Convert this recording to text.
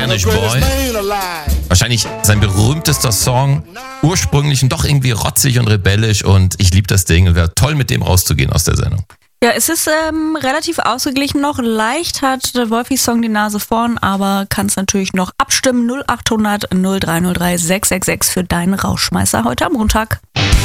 Spanish Boy. Wahrscheinlich sein berühmtester Song. Ursprünglich doch irgendwie rotzig und rebellisch und ich liebe das Ding. Wäre toll, mit dem rauszugehen aus der Sendung. Ja, es ist relativ ausgeglichen noch. Leicht hat der Wolfis Song die Nase vorn, aber kannst natürlich noch abstimmen. 0800 0303 666 für deinen Rauschmeißer heute am Montag.